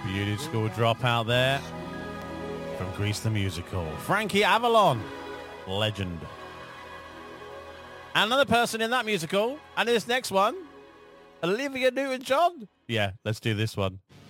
Beauty School Dropout there from Grease the Musical. Frankie Avalon, legend. And another person in that musical, and this next one, Olivia Newton-John. Yeah, let's do this one.